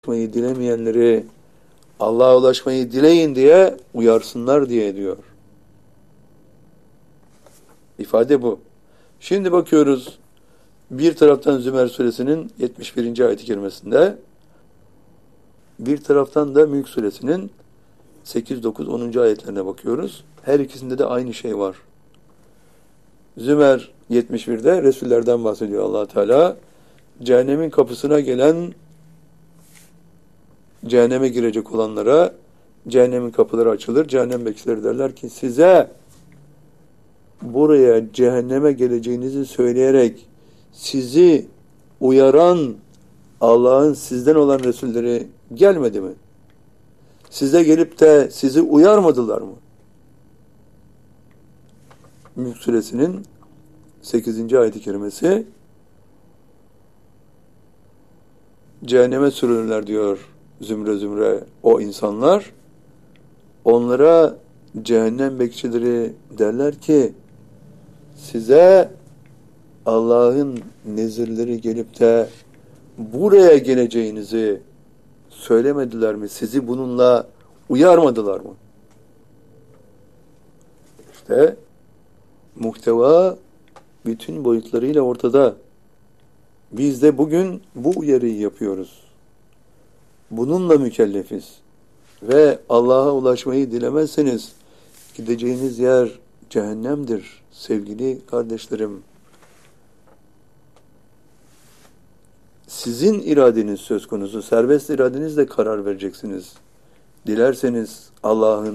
ulaşmayı dilemeyenleri Allah'a ulaşmayı dileyin diye uyarsınlar diye diyor. İfade bu. Şimdi bakıyoruz bir taraftan Zümer suresinin 71. ayet-i kerimesinde, bir taraftan da Mülk suresinin 8, 9, 10. ayetlerine bakıyoruz. Her ikisinde de aynı şey var. Zümer 71'de Resullerden bahsediyor Allah Teala. Cehennemin kapısına gelen, cehenneme girecek olanlara cehennemin kapıları açılır. Cehennem bekçileri derler ki size buraya cehenneme geleceğinizi söyleyerek sizi uyaran Allah'ın sizden olan Resulleri gelmedi mi? Size gelip de sizi uyarmadılar mı? Mülk suresinin 8. ayet-i kerimesi, cehenneme sürülürler diyor zümre zümre o insanlar. Onlara cehennem bekçileri derler ki size Allah'ın nezirleri gelip de buraya geleceğinizi söylemediler mi? Sizi bununla uyarmadılar mı? İşte muhteva bütün boyutlarıyla ortada. Biz de bugün bu uyarıyı yapıyoruz. Bununla mükellefiz. Ve Allah'a ulaşmayı dilemezseniz gideceğiniz yer cehennemdir sevgili kardeşlerim. Sizin iradeniz söz konusu. Serbest iradenizle karar vereceksiniz. Dilerseniz Allah'ın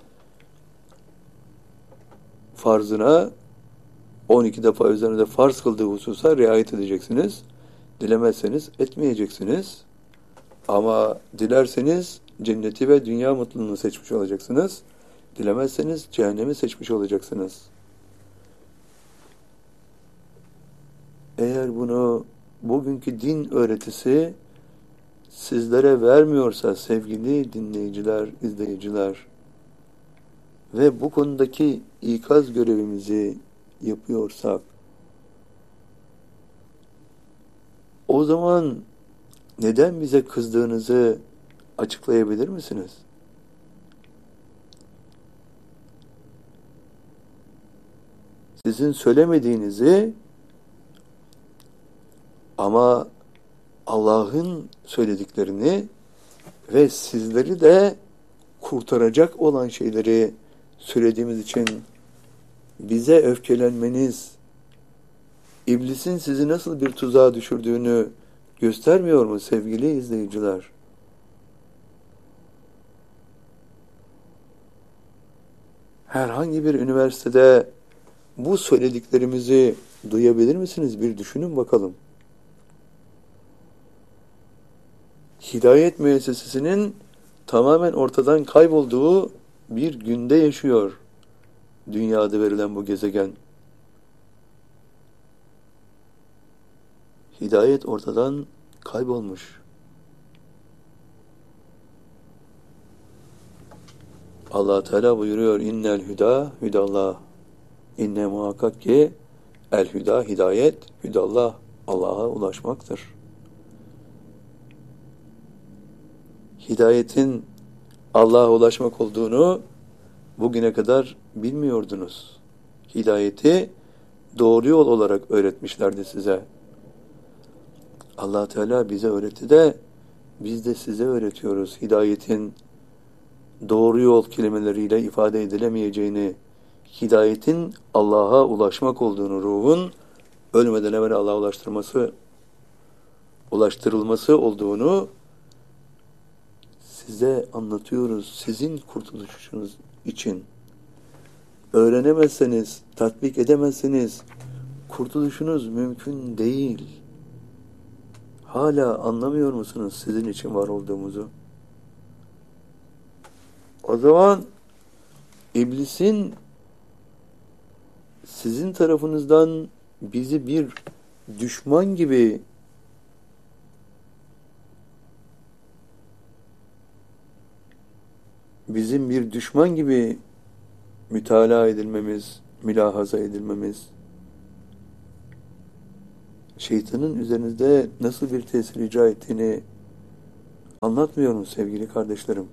farzına 12 defa üzerinde farz kıldığı hususa riayet edeceksiniz. Dilemezseniz etmeyeceksiniz. Ama dilerseniz cenneti ve dünya mutluluğunu seçmiş olacaksınız. Dilemezseniz cehennemi seçmiş olacaksınız. Eğer bunu bugünkü din öğretisi sizlere vermiyorsa sevgili dinleyiciler, izleyiciler ve bu konudaki ikaz görevimizi yapıyorsak o zaman neden bize kızdığınızı açıklayabilir misiniz? Sizin söylemediğinizi ama Allah'ın söylediklerini ve sizleri de kurtaracak olan şeyleri söylediğimiz için bize öfkelenmeniz, iblisin sizi nasıl bir tuzağa düşürdüğünü göstermiyor mu sevgili izleyiciler? Herhangi bir üniversitede bu söylediklerimizi duyabilir misiniz? Bir düşünün bakalım. Hidayet müessesesinin tamamen ortadan kaybolduğu bir günde yaşıyor dünyada verilen bu gezegen. Hidayet ortadan kaybolmuş. Allah Teala buyuruyor innel hüda hüdallah. İnne muhakkak ki el hüda hidayet hüdallah. Allah'a ulaşmaktır. Hidayetin Allah'a ulaşmak olduğunu bugüne kadar bilmiyordunuz. Hidayeti doğru yol olarak öğretmişlerdi size. Allah Teala bize öğretti de biz de size öğretiyoruz. Hidayetin doğru yol kelimeleriyle ifade edilemeyeceğini, hidayetin Allah'a ulaşmak olduğunu, ruhun ölmeden evvel Allah'a ulaştırılması olduğunu size anlatıyoruz. Sizin kurtuluşunuz için. Öğrenemezseniz, tatbik edemezseniz kurtuluşunuz mümkün değil. Hala anlamıyor musunuz sizin için var olduğumuzu? O zaman iblisin sizin tarafınızdan bizi bir düşman gibi mütalaa edilmemiz, mülahaza edilmemiz, şeytanın üzerinizde nasıl bir tesir icra ettiğini Anlatmıyorum sevgili kardeşlerim.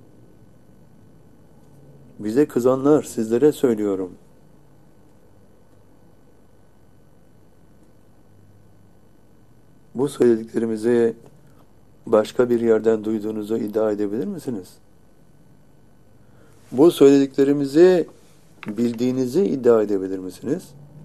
Bize kızanlar, sizlere söylüyorum. Bu söylediklerimizi başka bir yerden duyduğunuzu iddia edebilir misiniz? Bu söylediklerimizi bildiğinizi iddia edebilir misiniz?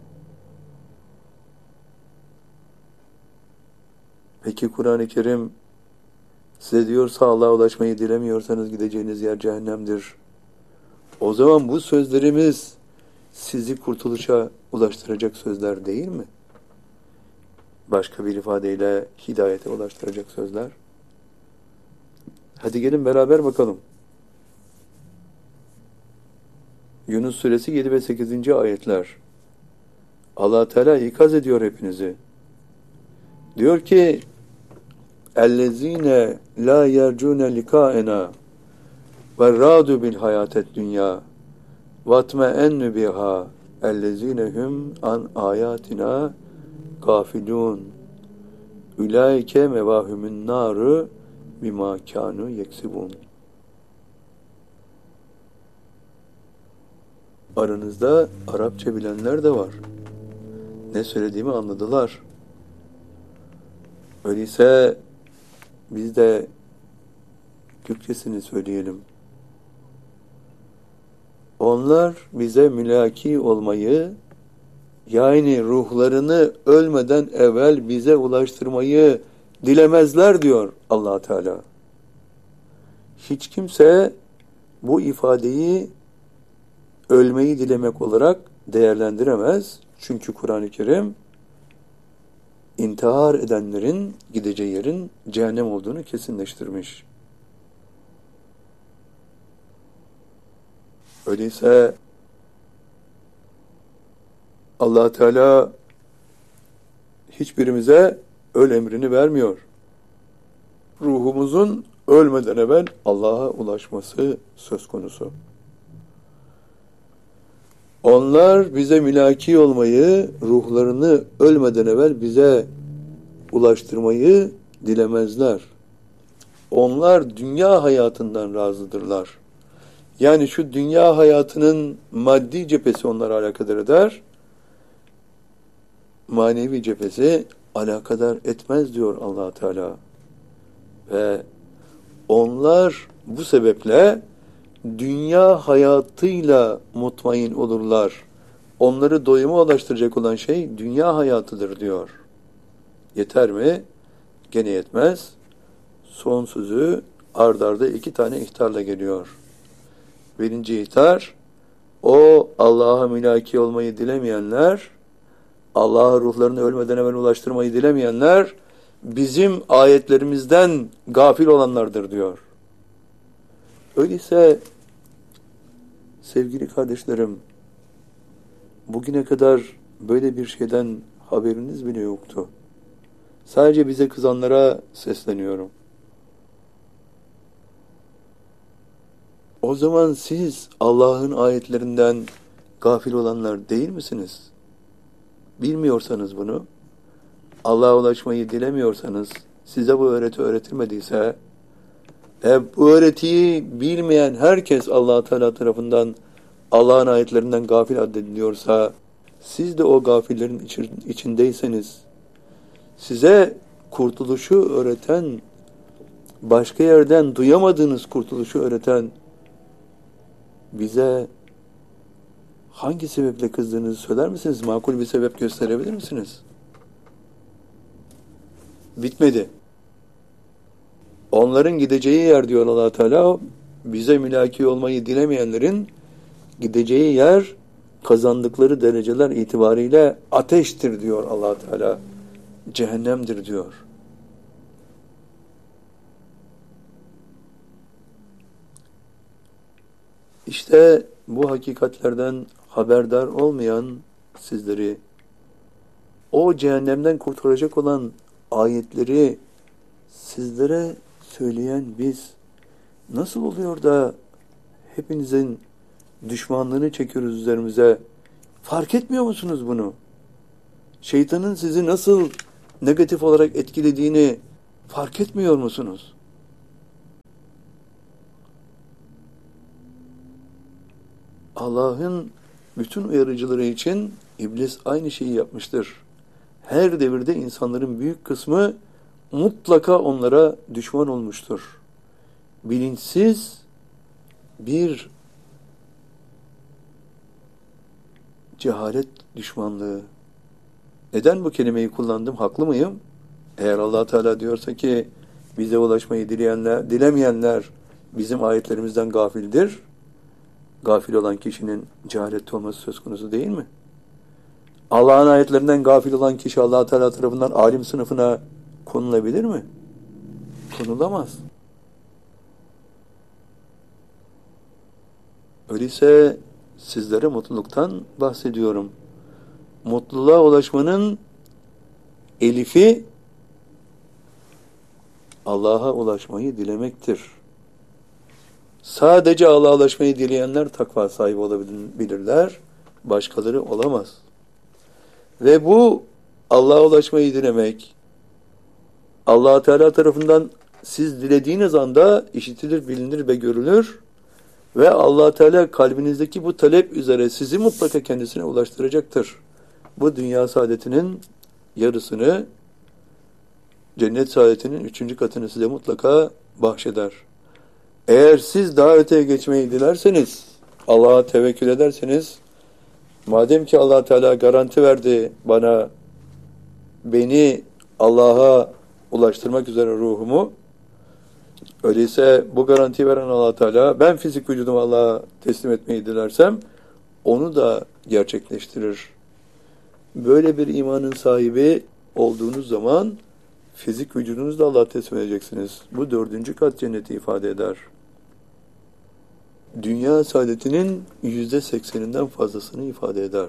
Peki Kur'an-ı Kerim size diyorsa Allah'a ulaşmayı dilemiyorsanız gideceğiniz yer cehennemdir. O zaman bu sözlerimiz sizi kurtuluşa ulaştıracak sözler değil mi? Başka bir ifadeyle hidayete ulaştıracak sözler. Hadi gelin beraber bakalım. Yunus suresi 7 ve 8. ayetler. Allah Teala ikaz ediyor hepinizi. Diyor ki: "Ellezine la yercune likaena ve radu bil hayatet dünya vatma'ennu biha ellezine hum an ayatina gafilun ulaike mevahumun naru bima kanu yeksibun." Aranızda Arapça bilenler de var. Ne söylediğimi anladılar. Öyleyse biz de Türkçesini söyleyelim. Onlar bize mülaki olmayı, yani ruhlarını ölmeden evvel bize ulaştırmayı dilemezler diyor Allah Teala. Hiç kimse bu ifadeyi ölmeyi dilemek olarak değerlendiremez. Çünkü Kur'an-ı Kerim intihar edenlerin gideceği yerin cehennem olduğunu kesinleştirmiş. Öyleyse Allah Teala hiçbirimize öl emrini vermiyor. Ruhumuzun ölmeden evvel Allah'a ulaşması söz konusu. Onlar bize mülaki olmayı, ruhlarını ölmeden evvel bize ulaştırmayı dilemezler. Onlar dünya hayatından razıdırlar. Yani şu dünya hayatının maddi cephesi onları alakadar eder, manevi cephesi alakadar etmez diyor Allah Teala. Ve onlar bu sebeple dünya hayatıyla mutmain olurlar. Onları doyuma ulaştıracak olan şey dünya hayatıdır diyor. Yeter mi? Gene yetmez. Son sözü ard arda 2 tane ihtarla geliyor. Birinci ihtar, o Allah'a mülaki olmayı dilemeyenler, Allah'a ruhlarını ölmeden evvel ulaştırmayı dilemeyenler, bizim ayetlerimizden gafil olanlardır diyor. Öyleyse sevgili kardeşlerim, bugüne kadar böyle bir şeyden haberiniz bile yoktu. Sadece bize kızanlara sesleniyorum. O zaman siz Allah'ın ayetlerinden gafil olanlar değil misiniz? Bilmiyorsanız bunu, Allah'a ulaşmayı dilemiyorsanız, size bu öğreti öğretilmediyse, bu öğretiyi bilmeyen herkes Allah Teala tarafından Allah'ın ayetlerinden gafil addediliyorsa, siz de o gafillerin içindeyseniz, size kurtuluşu öğreten, başka yerden duyamadığınız kurtuluşu öğreten bize hangi sebeple kızdığınızı söyler misiniz? Makul bir sebep gösterebilir misiniz? Bitmedi. Onların gideceği yer diyor Allah Teala, bize mülaki olmayı dilemeyenlerin gideceği yer kazandıkları dereceler itibariyle ateştir diyor Allah Teala. Cehennemdir diyor. İşte bu hakikatlerden haberdar olmayan sizleri, o cehennemden kurtaracak olan ayetleri sizlere söyleyen biz, nasıl oluyor da hepinizin düşmanlığını çekiyoruz üzerimize? Fark etmiyor musunuz bunu? Şeytanın sizi nasıl negatif olarak etkilediğini fark etmiyor musunuz? Allah'ın bütün uyarıcıları için iblis aynı şeyi yapmıştır. Her devirde insanların büyük kısmı mutlaka onlara düşman olmuştur. Bilinçsiz bir cehalet düşmanlığı. Neden bu kelimeyi kullandım? Haklı mıyım? Eğer Allah Teala diyorsa ki bize ulaşmayı dilemeyenler bizim ayetlerimizden gafildir. Gafil olan kişinin cehaletli olması söz konusu değil mi? Allah'ın ayetlerinden gafil olan kişi Allah Teala tarafından alim sınıfına konulabilir mi? Konulamaz. Öyleyse sizlere mutluluktan bahsediyorum. Mutluluğa ulaşmanın elifi Allah'a ulaşmayı dilemektir. Sadece Allah'a ulaşmayı dileyenler takva sahibi olabilirler. Başkaları olamaz. Ve bu Allah'a ulaşmayı dilemek, Allah Teala tarafından siz dilediğiniz anda işitilir, bilinir ve görülür ve Allah Teala kalbinizdeki bu talep üzere sizi mutlaka kendisine ulaştıracaktır. Bu dünya saadetinin yarısını, cennet saadetinin 3. katını size mutlaka bahşeder. Eğer siz daha öteye geçmeyi dilerseniz, Allah'a tevekkül ederseniz, madem ki Allah Teala garanti verdi bana, beni Allah'a ulaştırmak üzere ruhumu, öyleyse bu garantiyi veren Allah Teala, ben fizik vücudumu Allah'a teslim etmeyi dilersem, onu da gerçekleştirir. Böyle bir imanın sahibi olduğunuz zaman, fizik vücudunuzu da Allah'a teslim edeceksiniz. Bu 4. kat cenneti ifade eder. Dünya saadetinin %80'inden fazlasını ifade eder.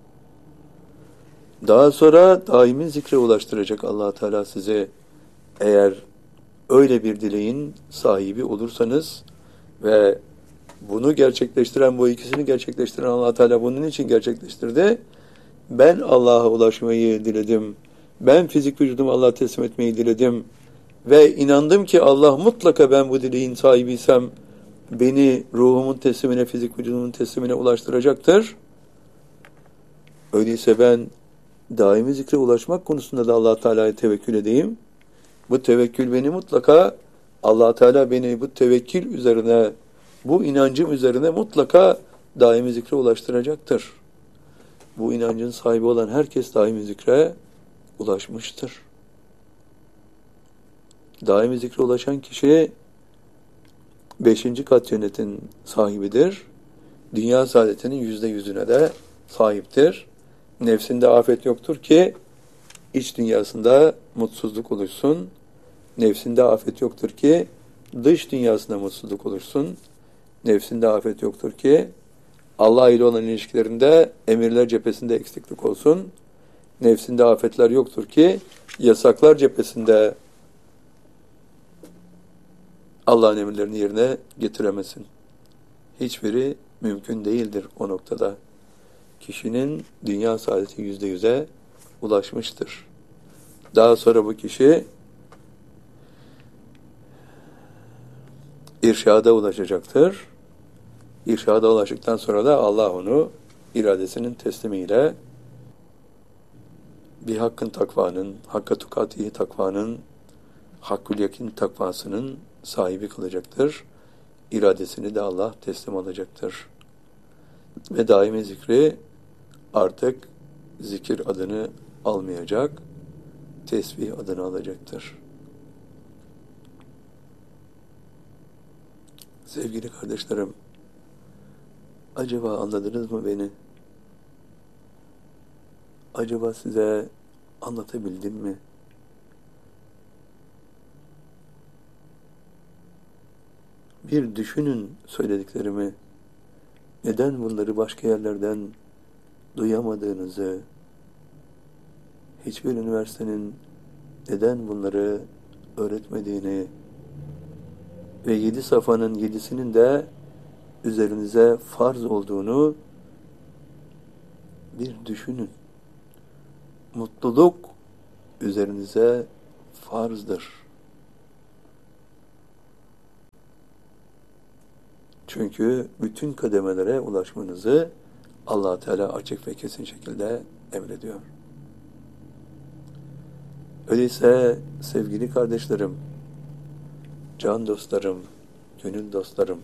Daha sonra daimi zikre ulaştıracak Allah Teala size. Eğer öyle bir dileğin sahibi olursanız ve bunu gerçekleştiren, bu ikisini gerçekleştiren Allah Teala bunun için gerçekleştirdi. Ben Allah'a ulaşmayı diledim. Ben fizik vücudumu Allah'a teslim etmeyi diledim. Ve inandım ki Allah mutlaka ben bu dileğin sahibiysem beni ruhumun teslimine, fizik vücudumun teslimine ulaştıracaktır. Öyleyse ben daimi zikre ulaşmak konusunda da Allah Teala'ya tevekkül edeyim. Bu tevekkül beni mutlaka, Allah Teala beni bu tevekkül üzerine, bu inancım üzerine mutlaka daimi zikre ulaştıracaktır. Bu inancın sahibi olan herkes daimi zikre ulaşmıştır. Daimi zikre ulaşan kişi 5. kat cennetin sahibidir. Dünya saadetinin %100'üne de sahiptir. Nefsinde afet yoktur ki iç dünyasında mutsuzluk oluşsun. Nefsinde afet yoktur ki dış dünyasında mutsuzluk oluşsun. Nefsinde afet yoktur ki Allah ile olan ilişkilerinde emirler cephesinde eksiklik olsun. Nefsinde afetler yoktur ki yasaklar cephesinde Allah'ın emirlerini yerine getiremesin. Hiçbiri mümkün değildir o noktada. Kişinin dünya saadeti %100'e ulaşmıştır. Daha sonra bu kişi irşada ulaşacaktır. İrşada ulaştıktan sonra da Allah onu iradesinin teslimiyle bir hakkın takvanın, hakka tukatihi takvanın, hakkül yakin takvasının sahibi kılacaktır. İradesini de Allah teslim alacaktır. Ve daimi zikri artık zikir adını almayacak, tesbih adını alacaktır. Sevgili kardeşlerim, acaba anladınız mı beni? Acaba size anlatabildim mi? Bir düşünün söylediklerimi. Neden bunları başka yerlerden duyamadığınızı, hiçbir üniversitenin neden bunları öğretmediğini ve 7 safhanın 7'sinin de üzerinize farz olduğunu bir düşünün. Mutluluk üzerinize farzdır. Çünkü bütün kademelere ulaşmanızı Allah Teala açık ve kesin şekilde emrediyor. Öyleyse sevgili kardeşlerim, can dostlarım, gönül dostlarım,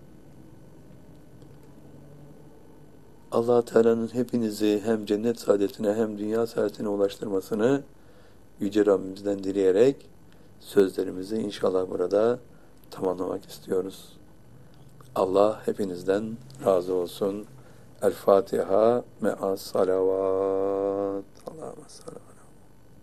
Allah Teala'nın hepinizi hem cennet saadetine hem dünya saadetine ulaştırmasını Yüce Rabbimizden dileyerek sözlerimizi inşallah burada tamamlamak istiyoruz. Allah hepinizden razı olsun. El Fatiha me'as salavat. Allah'a sallallahu.